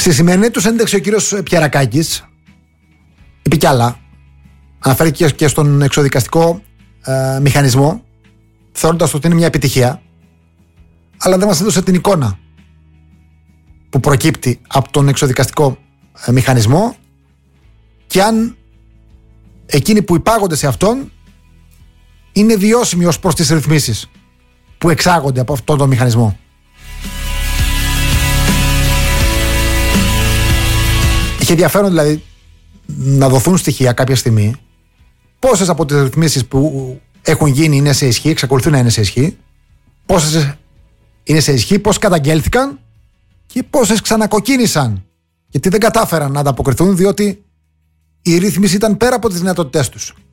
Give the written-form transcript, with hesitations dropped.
Στη σημερινή του συνέντευξη ο κύριος Πιερακάκης είπε κι άλλα. Αναφέρθηκε και στον εξοδικαστικό μηχανισμό, θεωρώντας ότι είναι μια επιτυχία, αλλά δεν μας έδωσε την εικόνα που προκύπτει από τον εξοδικαστικό μηχανισμό και αν εκείνοι που υπάγονται σε αυτόν είναι βιώσιμοι ως προς τις ρυθμίσεις που εξάγονται από αυτόν τον μηχανισμό. Είχε ενδιαφέρον δηλαδή να δοθούν στοιχεία κάποια στιγμή πόσες από τις ρυθμίσεις που έχουν γίνει είναι σε ισχύ, εξακολουθούν να είναι σε ισχύ, πόσες είναι σε ισχύ, πόσες καταγγέλθηκαν και πόσες ξανακοκκίνησαν γιατί δεν κατάφεραν να ανταποκριθούν διότι η ρύθμιση ήταν πέρα από τις δυνατότητές τους.